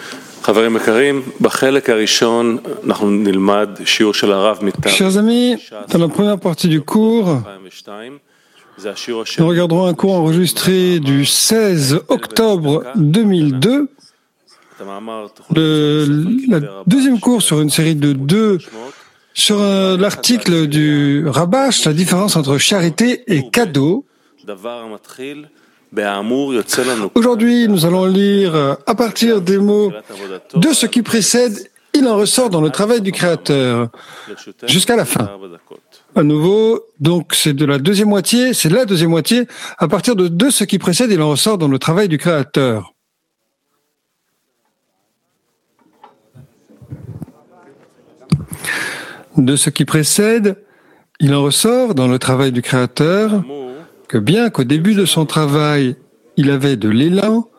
Chers amis, dans la première partie du cours, nous regarderons un cours enregistré du 16 octobre 2002. La deuxième cours sur une série de 2 sur l'article du Rabash, la différence entre charité et cadeau. Aujourd'hui, nous allons lire à partir des mots de ce qui précède, il en ressort dans le travail du Créateur, jusqu'à la fin. À nouveau, donc c'est la deuxième moitié, à partir de ce qui précède, il en ressort dans le travail du Créateur. De ce qui précède, il en ressort dans le travail du Créateur que bien qu'au début de son travail, il avait de l'élan,